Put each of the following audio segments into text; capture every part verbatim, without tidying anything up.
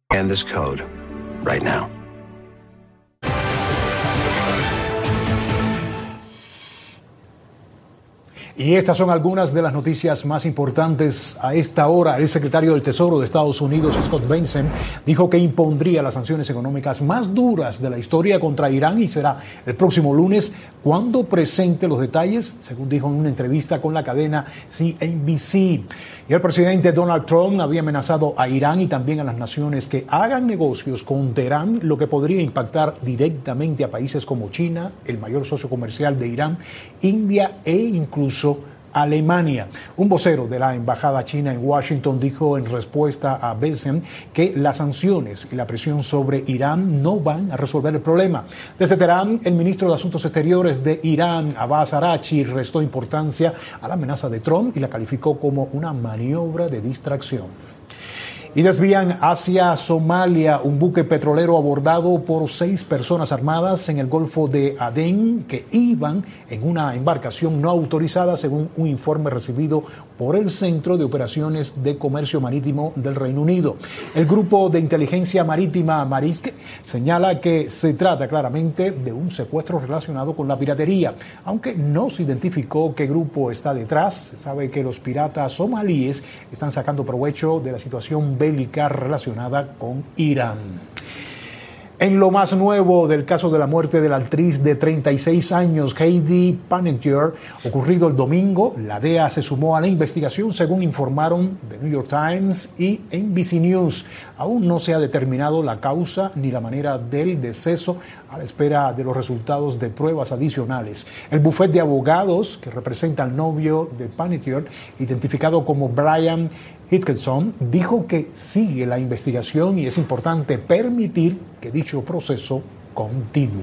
Scan this code right now. Y estas son algunas de las noticias más importantes a esta hora. El secretario del Tesoro de Estados Unidos, Scott Bessent, dijo que impondría las sanciones económicas más duras de la historia contra Irán y será el próximo lunes cuando presente los detalles, según dijo en una entrevista con la cadena C N B C. Y el presidente Donald Trump había amenazado a Irán y también a las naciones que hagan negocios con Teherán, lo que podría impactar directamente a países como China, el mayor socio comercial de Irán, India e incluso Alemania. Un vocero de la embajada china en Washington dijo en respuesta a Bessent que las sanciones y la presión sobre Irán no van a resolver el problema. Desde Teherán, el ministro de Asuntos Exteriores de Irán, Abbas Araghchi, restó importancia a la amenaza de Trump y la calificó como una maniobra de distracción. Y desvían hacia Somalia un buque petrolero abordado por seis personas armadas en el Golfo de Adén que iban en una embarcación no autorizada, según un informe recibido por el Centro de Operaciones de Comercio Marítimo del Reino Unido. El Grupo de Inteligencia Marítima Maersk señala que se trata claramente de un secuestro relacionado con la piratería. Aunque no se identificó qué grupo está detrás, se sabe que los piratas somalíes están sacando provecho de la situación bélica relacionada con Irán. En lo más nuevo del caso de la muerte de la actriz de treinta y seis años, Heidi Panettiere, ocurrido el domingo, la D E A se sumó a la investigación, según informaron The New York Times y N B C News. Aún no se ha determinado la causa ni la manera del deceso, a la espera de los resultados de pruebas adicionales. El bufete de abogados que representa al novio de Panettiere, identificado como Brian Hitchison, dijo que sigue la investigación y es importante permitir que dicho proceso continúe.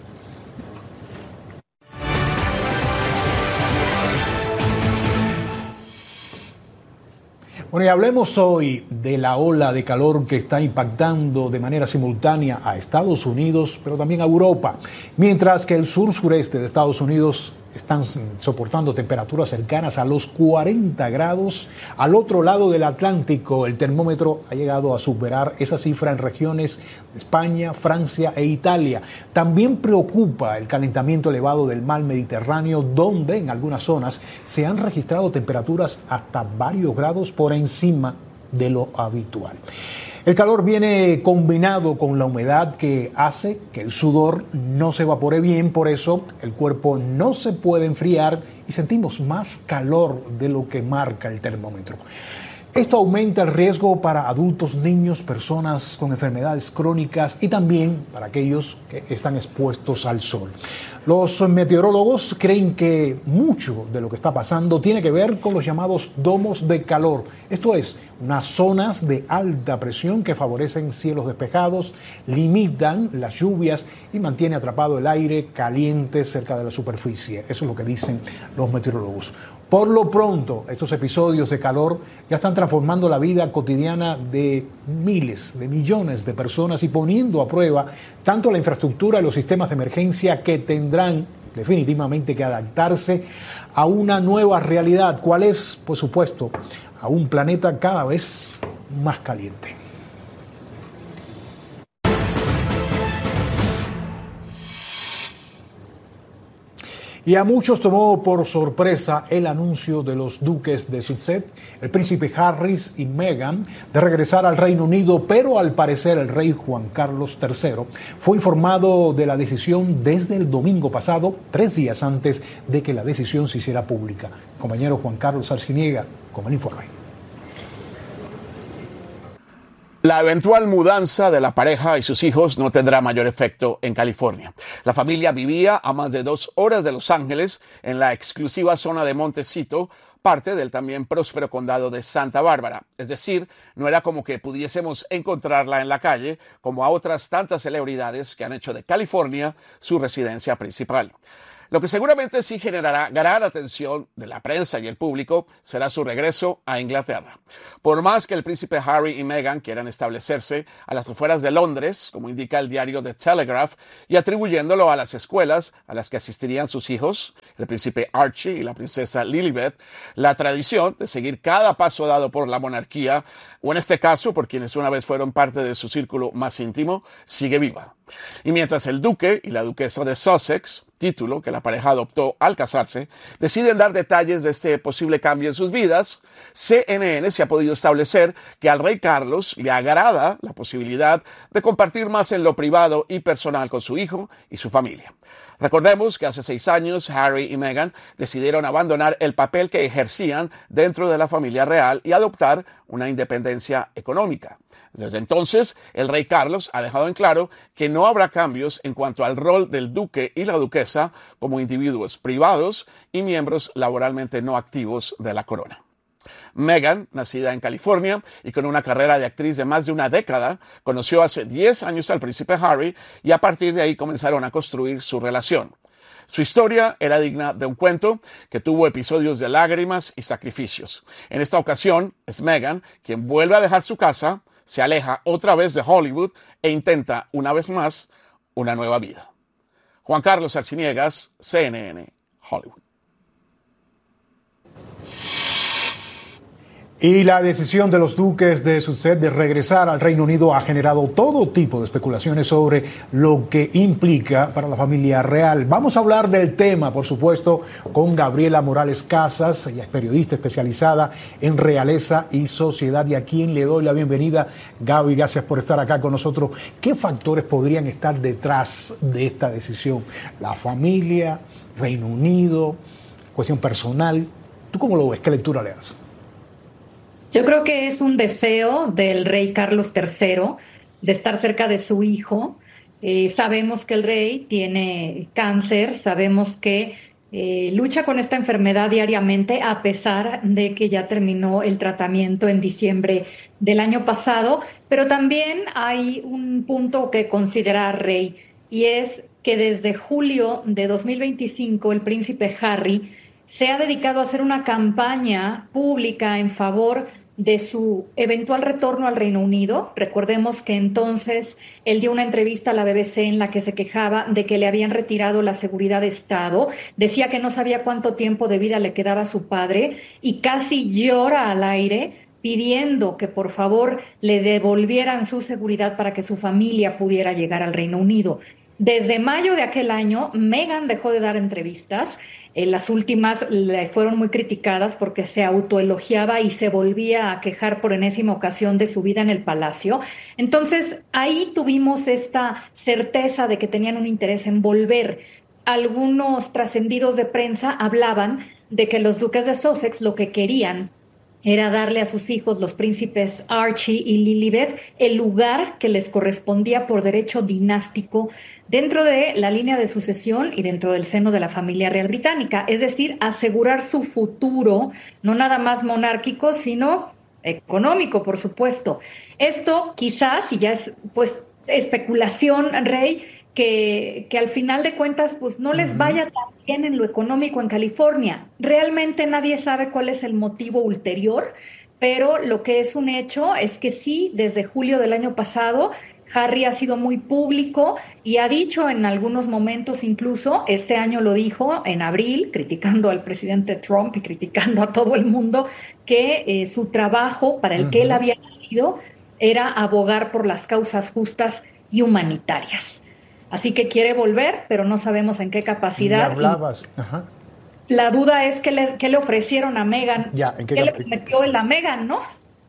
Bueno, y hablemos hoy de la ola de calor que está impactando de manera simultánea a Estados Unidos, pero también a Europa, mientras que el sur-sureste de Estados Unidos están soportando temperaturas cercanas a los cuarenta grados. Al otro lado del Atlántico, el termómetro ha llegado a superar esa cifra en regiones de España, Francia e Italia. También preocupa el calentamiento elevado del mar Mediterráneo, donde en algunas zonas se han registrado temperaturas hasta varios grados por encima de lo habitual. El calor viene combinado con la humedad que hace que el sudor no se evapore bien, por eso el cuerpo no se puede enfriar y sentimos más calor de lo que marca el termómetro. Esto aumenta el riesgo para adultos, niños, personas con enfermedades crónicas y también para aquellos que están expuestos al sol. Los meteorólogos creen que mucho de lo que está pasando tiene que ver con los llamados domos de calor. Esto es, unas zonas de alta presión que favorecen cielos despejados, limitan las lluvias y mantiene atrapado el aire caliente cerca de la superficie. Eso es lo que dicen los meteorólogos. Por lo pronto, estos episodios de calor ya están transformando la vida cotidiana de miles, de millones de personas y poniendo a prueba tanto la infraestructura y los sistemas de emergencia que tendrán definitivamente que adaptarse a una nueva realidad. ¿Cuál es? Por supuesto, a un planeta cada vez más caliente. Y a muchos tomó por sorpresa el anuncio de los duques de Sussex, el príncipe Harry y Meghan, de regresar al Reino Unido, pero al parecer el rey Juan Carlos tercero fue informado de la decisión desde el domingo pasado, tres días antes de que la decisión se hiciera pública. El compañero Juan Carlos Arciniega con el informe. La eventual mudanza de la pareja y sus hijos no tendrá mayor efecto en California. La familia vivía a más de dos horas de Los Ángeles, en la exclusiva zona de Montecito, parte del también próspero condado de Santa Bárbara. Es decir, no era como que pudiésemos encontrarla en la calle, como a otras tantas celebridades que han hecho de California su residencia principal. Lo que seguramente sí generará gran atención de la prensa y el público será su regreso a Inglaterra. Por más que el príncipe Harry y Meghan quieran establecerse a las afueras de Londres, como indica el diario The Telegraph, y atribuyéndolo a las escuelas a las que asistirían sus hijos, el príncipe Archie y la princesa Lilibet, la tradición de seguir cada paso dado por la monarquía, o en este caso por quienes una vez fueron parte de su círculo más íntimo, sigue viva. Y mientras el duque y la duquesa de Sussex, título que la pareja adoptó al casarse, deciden dar detalles de este posible cambio en sus vidas, C N N se ha podido establecer que al rey Carlos le agrada la posibilidad de compartir más en lo privado y personal con su hijo y su familia. Recordemos que hace seis años Harry y Meghan decidieron abandonar el papel que ejercían dentro de la familia real y adoptar una independencia económica. Desde entonces, el rey Carlos ha dejado en claro que no habrá cambios en cuanto al rol del duque y la duquesa como individuos privados y miembros laboralmente no activos de la corona. Meghan, nacida en California y con una carrera de actriz de más de una década, conoció hace diez años al príncipe Harry y a partir de ahí comenzaron a construir su relación. Su historia era digna de un cuento que tuvo episodios de lágrimas y sacrificios. En esta ocasión es Meghan quien vuelve a dejar su casa, se aleja otra vez de Hollywood e intenta una vez más una nueva vida. Juan Carlos Arciniegas, C N N, Hollywood. Y la decisión de los duques de Sussex de regresar al Reino Unido ha generado todo tipo de especulaciones sobre lo que implica para la familia real. Vamos a hablar del tema, por supuesto, con Gabriela Morales Casas. Ella es periodista especializada en realeza y sociedad, y a quien le doy la bienvenida. Gaby, gracias por estar acá con nosotros. ¿Qué factores podrían estar detrás de esta decisión? La familia, Reino Unido, cuestión personal. ¿Tú cómo lo ves? ¿Qué lectura le das? Yo creo que es un deseo del rey Carlos tercero de estar cerca de su hijo. Eh, sabemos que el rey tiene cáncer, sabemos que eh, lucha con esta enfermedad diariamente, a pesar de que ya terminó el tratamiento en diciembre del año pasado, pero también hay un punto que considerar, rey, y es que desde julio de dos mil veinticinco el príncipe Harry se ha dedicado a hacer una campaña pública en favor de su eventual retorno al Reino Unido. Recordemos que entonces él dio una entrevista a la B B C en la que se quejaba de que le habían retirado la seguridad de Estado, decía que no sabía cuánto tiempo de vida le quedaba a su padre y casi llora al aire pidiendo que por favor le devolvieran su seguridad para que su familia pudiera llegar al Reino Unido. Desde mayo de aquel año, Meghan dejó de dar entrevistas. Eh, las últimas le fueron muy criticadas porque se autoelogiaba y se volvía a quejar por enésima ocasión de su vida en el palacio. Entonces, ahí tuvimos esta certeza de que tenían un interés en volver. Algunos trascendidos de prensa hablaban de que los duques de Sussex lo que querían era darle a sus hijos, los príncipes Archie y Lilibet, el lugar que les correspondía por derecho dinástico dentro de la línea de sucesión y dentro del seno de la familia real británica, es decir, asegurar su futuro, no nada más monárquico, sino económico, por supuesto. Esto quizás, y ya es pues especulación, rey, que, que al final de cuentas pues no les vaya tan bien en lo económico en California. Realmente nadie sabe cuál es el motivo ulterior, pero lo que es un hecho es que sí, desde julio del año pasado, Harry ha sido muy público y ha dicho en algunos momentos, incluso este año lo dijo en abril, criticando al presidente Trump y criticando a todo el mundo, que eh, su trabajo para el uh-huh. que él había nacido era abogar por las causas justas y humanitarias. Así que quiere volver, pero no sabemos en qué capacidad. Y hablabas. Ajá. La duda es qué le, qué le ofrecieron a Meghan. Ya, ¿en qué, ¿Qué le prometió él a Meghan, no?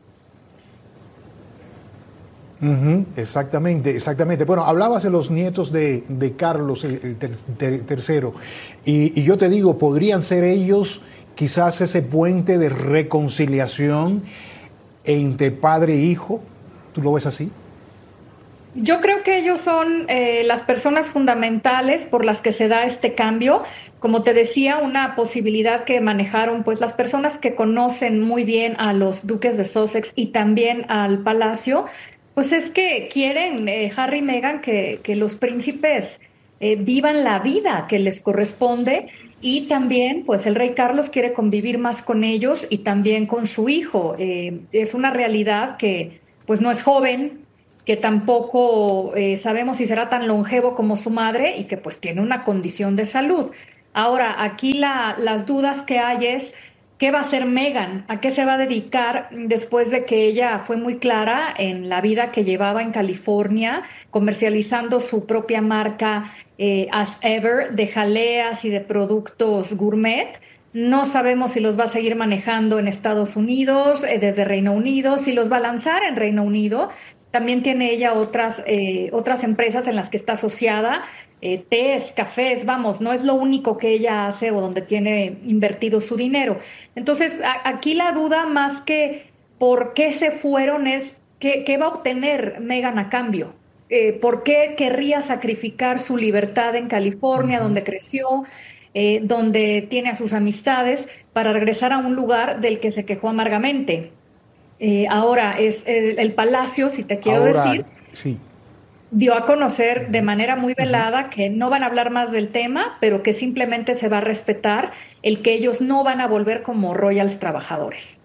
Uh-huh, exactamente, exactamente. Bueno, hablabas de los nietos de, de Carlos el ter, ter, tercero, y, y yo te digo, ¿podrían ser ellos quizás ese puente de reconciliación entre padre e hijo? ¿Tú lo ves así? Yo creo que ellos son eh, las personas fundamentales por las que se da este cambio. Como te decía, una posibilidad que manejaron pues las personas que conocen muy bien a los duques de Sussex y también al palacio, pues es que quieren, eh, Harry y Meghan, que, que los príncipes eh, vivan la vida que les corresponde, y también pues el rey Carlos quiere convivir más con ellos y también con su hijo. Eh, es una realidad que pues no es joven, que tampoco eh, sabemos si será tan longevo como su madre y que pues tiene una condición de salud. Ahora, aquí la, las dudas que hay es, ¿qué va a hacer Meghan? ¿A qué se va a dedicar después de que ella fue muy clara en la vida que llevaba en California, comercializando su propia marca eh, As Ever, de jaleas y de productos gourmet? No sabemos si los va a seguir manejando en Estados Unidos, eh, desde Reino Unido, si los va a lanzar en Reino Unido. También tiene ella otras, eh, otras empresas en las que está asociada, eh, tés, cafés, vamos, no es lo único que ella hace o donde tiene invertido su dinero. Entonces, a, aquí la duda más que por qué se fueron es qué, qué va a obtener Meghan a cambio. Eh, ¿por qué querría sacrificar su libertad en California, uh-huh. donde creció? Eh, donde tiene a sus amistades, para regresar a un lugar del que se quejó amargamente. Eh, ahora, es el, el Palacio, si te quiero ahora, decir, sí. dio a conocer de manera muy velada uh-huh. que no van a hablar más del tema, pero que simplemente se va a respetar el que ellos no van a volver como royals trabajadores.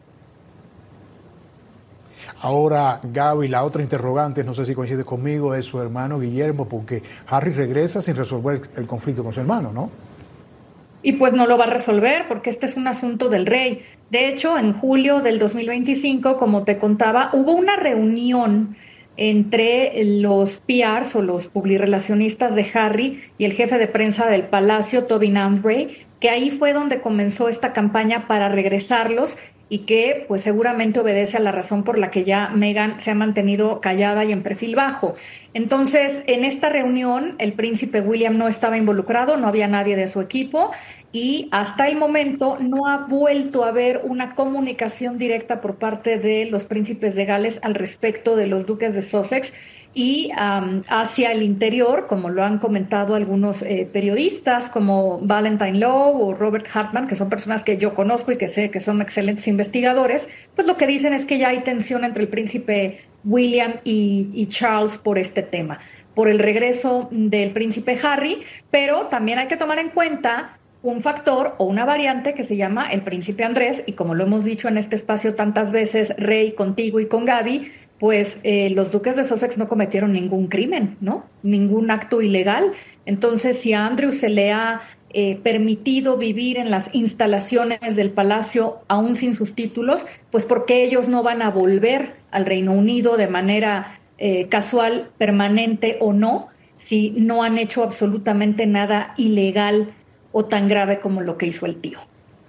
Ahora, Gaby, la otra interrogante, no sé si coincide conmigo, es su hermano Guillermo, porque Harry regresa sin resolver el conflicto con su hermano, ¿no? Y pues no lo va a resolver porque este es un asunto del rey. De hecho, en julio del dos mil veinticinco, como te contaba, hubo una reunión entre los P Rs o los publirelacionistas de Harry y el jefe de prensa del Palacio, Tobin Ambrey, que ahí fue donde comenzó esta campaña para regresarlos y que pues seguramente obedece a la razón por la que ya Meghan se ha mantenido callada y en perfil bajo. Entonces, en esta reunión el príncipe William no estaba involucrado, no había nadie de su equipo y hasta el momento no ha vuelto a haber una comunicación directa por parte de los príncipes de Gales al respecto de los duques de Sussex y um, hacia el interior, como lo han comentado algunos eh, periodistas como Valentine Lowe o Robert Hartman, que son personas que yo conozco y que sé que son excelentes investigadores, pues lo que dicen es que ya hay tensión entre el príncipe William y, y Charles por este tema, por el regreso del príncipe Harry, pero también hay que tomar en cuenta un factor o una variante que se llama el príncipe Andrés, y como lo hemos dicho en este espacio tantas veces, Rey, contigo y con Gaby, pues eh, los duques de Sussex no cometieron ningún crimen, ¿no? Ningún acto ilegal. Entonces, si a Andrew se le ha eh, permitido vivir en las instalaciones del palacio aún sin sus títulos, pues ¿por qué ellos no van a volver al Reino Unido de manera eh, casual, permanente o no, si no han hecho absolutamente nada ilegal o tan grave como lo que hizo el tío?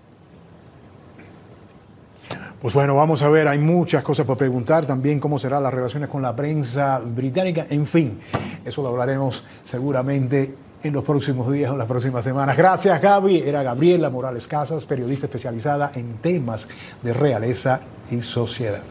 Pues bueno, vamos a ver, hay muchas cosas por preguntar, también cómo serán las relaciones con la prensa británica, en fin, eso lo hablaremos seguramente en los próximos días o las próximas semanas. Gracias, Gaby. Era Gabriela Morales Casas, periodista especializada en temas de realeza y sociedad.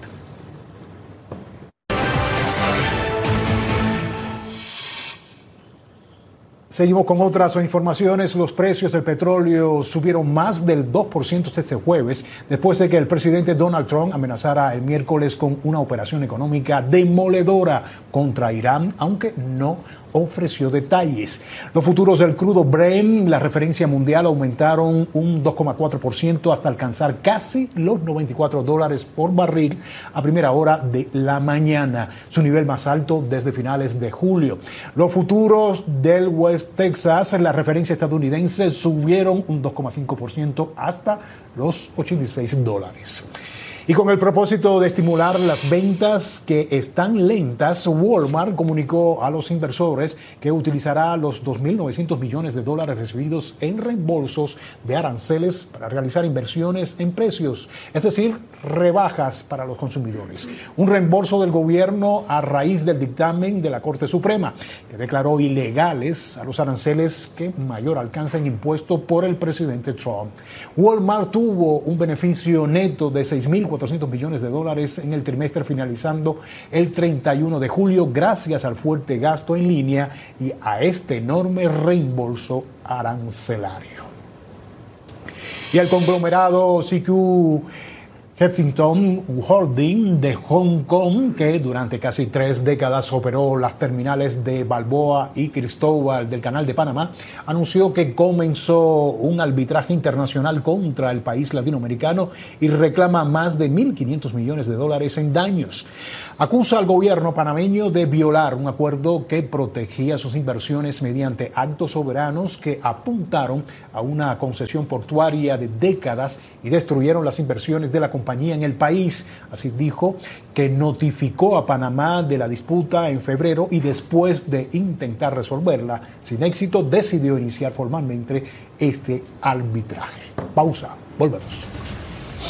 Seguimos con otras informaciones. Los precios del petróleo subieron más del dos por ciento este jueves, después de que el presidente Donald Trump amenazara el miércoles con una operación económica demoledora contra Irán, aunque no ofreció detalles. Los futuros del crudo Brent, la referencia mundial, aumentaron un dos coma cuatro por ciento hasta alcanzar casi los noventa y cuatro dólares por barril a primera hora de la mañana, su nivel más alto desde finales de julio. Los futuros del West Texas, la referencia estadounidense, subieron un dos coma cinco por ciento hasta los ochenta y seis dólares. Y con el propósito de estimular las ventas que están lentas, Walmart comunicó a los inversores que utilizará los dos mil novecientos millones de dólares recibidos en reembolsos de aranceles para realizar inversiones en precios, es decir, rebajas para los consumidores. Un reembolso del gobierno a raíz del dictamen de la Corte Suprema, que declaró ilegales a los aranceles que mayor alcanzan impuesto por el presidente Trump. Walmart tuvo un beneficio neto de seis mil cuatrocientos millones de dólares en el trimestre finalizando el treinta y uno de julio gracias al fuerte gasto en línea y a este enorme reembolso arancelario. Y el conglomerado C Q Huntington Holding de Hong Kong, que durante casi tres décadas operó las terminales de Balboa y Cristóbal del Canal de Panamá, anunció que comenzó un arbitraje internacional contra el país latinoamericano y reclama más de mil quinientos millones de dólares en daños. Acusa al gobierno panameño de violar un acuerdo que protegía sus inversiones mediante actos soberanos que apuntaron a una concesión portuaria de décadas y destruyeron las inversiones de la compañía en el país. Así dijo que notificó a Panamá de la disputa en febrero y después de intentar resolverla sin éxito decidió iniciar formalmente este arbitraje. Pausa, volvemos.